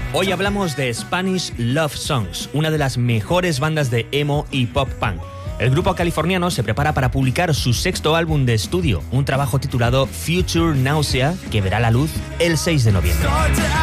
Hoy hablamos de Spanish Love Songs, una de las mejores bandas de emo y pop punk. El grupo californiano se prepara para publicar su sexto álbum de estudio, un trabajo titulado Future Nausea, que verá la luz el 6 de noviembre.